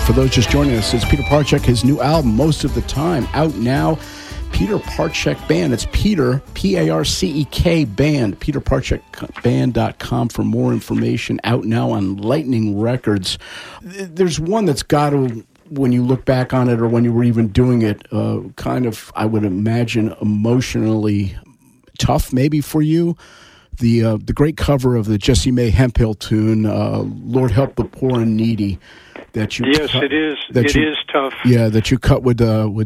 For those just joining us, it's Peter Parchek, his new album, Most of the Time, out now. Peter Parchek Band. It's Peter, P-A-R-C-E-K Band, peterparchekband.com for more information. Out now on Lightning Records. There's one that's got to, when you look back on it or when you were even doing it, kind of, I would imagine, emotionally tough maybe for you. The great cover of the Jessie Mae Hemphill tune, Lord Help the Poor and Needy. That you yes, it is. It is tough. Yeah, that you cut with